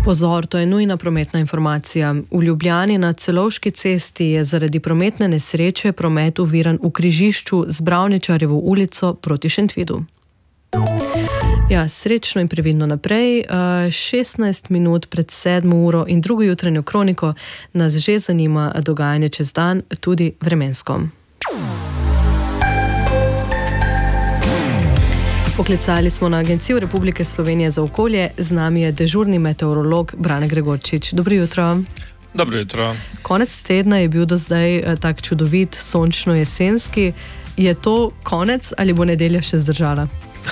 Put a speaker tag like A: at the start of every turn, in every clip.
A: Pozor, to je nujna prometna informacija. V Ljubljani na Celovški cesti je zaradi prometne nesreče promet oviran v križišču z Bravničarjevo ulico proti Šentvidu. Ja, srečno in previdno naprej. 16 minut pred 7 uro in drugo jutranjo kroniko nas že zanima dogajanje čez dan, tudi vremensko. Poklicali smo na Agencijo Republike Slovenije za okolje, z nami je dežurni meteorolog Brane Gregorčič. Dobro jutro.
B: Dobro jutro.
A: Konec tedna je bil do zdaj tak čudovit, sončno jesenski. Je to konec ali bo nedelja še zdržala?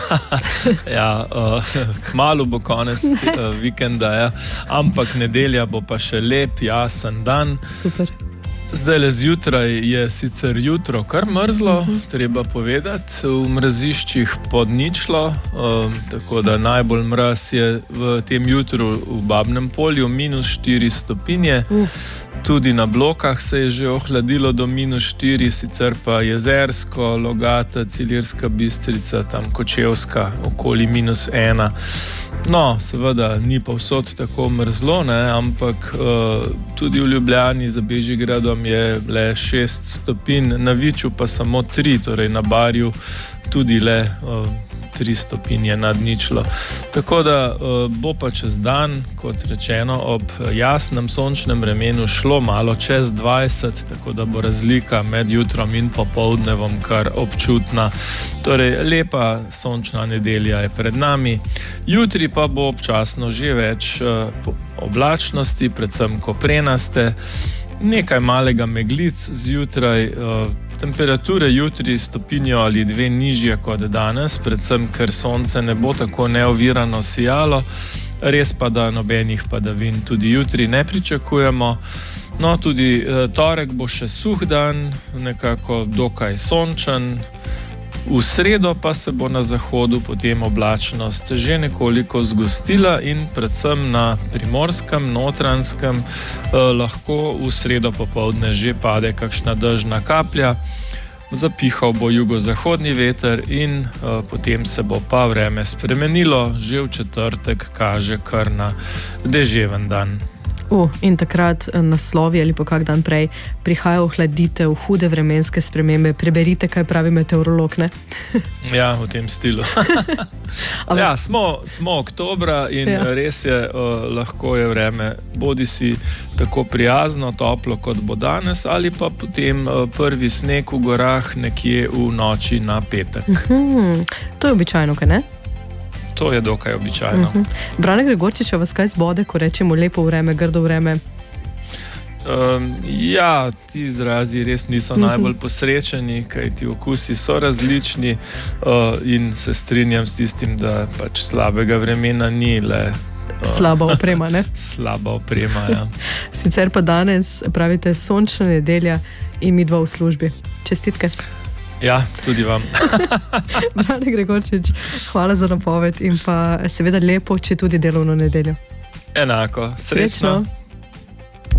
B: Ja, kmalu bo konec vikenda, ja. Ampak nedelja bo pa še lep, jasen dan.
A: Super.
B: Zdajle zjutraj je sicer jutro kar mrzlo, treba povedati, v mraziščih pod ničlo, tako da najbolj mraz je v tem jutru v Babnem Polju, -4 stopinje. Tudi na Blokah se je že ohladilo do -4, sicer pa Jezersko, Logata, Ilirska Bistrica, tam Kočevska, okoli -1. No, seveda ni povsod tako mrzlo, ne, ampak tudi v Ljubljani za Bežigradom je le 6 stopinj, na Viču pa samo 3, torej na Barju tudi le 3 stopinje nad ničlo. Tako da bo pa čez dan, kot rečeno, ob jasnem sončnem vremenu šlo malo čez 20, tako da bo razlika med jutrom in popoldnevom kar občutna. Torej, lepa sončna nedelja je pred nami. Jutri pa bo občasno že več oblačnosti, predvsem koprenaste, nekaj malega meglic zjutraj. Temperature jutri stopinjo ali 2 nižje kot danes, predvsem ker sonce ne bo tako neovirano sijalo, res pa da nobenih padavin tudi jutri ne pričakujemo. No, tudi torek bo še suh dan, nekako dokaj sončen. V sredo pa se bo na zahodu potem oblačnost že nekoliko zgostila in predvsem na Primorskem, Notranjskem lahko v sredo popoldne že pade kakšna dežna kaplja. Zapihal bo jugozahodni veter in potem se bo pa vreme spremenilo, že v četrtek kaže kar na deževen dan.
A: In takrat naslovi ali pa kak dan prej prihaja ohladitev, hude vremenske spremembe. Preberite, kaj pravi meteorolog, ne?
B: Ja, v tem stilu. Ja, smo oktobra in res je, lahko je vreme bodisi tako prijazno, toplo, kot bo danes, ali pa potem prvi sneg v gorah nekje v noči na petek.
A: To je običajno, kaj ne?
B: To je dokaj običajno.
A: Brane Gregorčič, vas kaj zbode, ko rečemo lepo vreme, grdo vreme?
B: Ja, ti izrazi res niso najbolj posrečeni, kajti okusi so različni in se strinjam s tistim, da pač slabega vremena ni le
A: slaba oprema, ne?
B: Slaba oprema, ja.
A: Sicer pa danes pravite sončna nedelja in mi dva v službi. Čestitke.
B: Ja, tudi vam.
A: Brane Gregorčič, hvala za napoved in pa seveda lepo, če tudi delovno nedeljo.
B: Enako, srečno.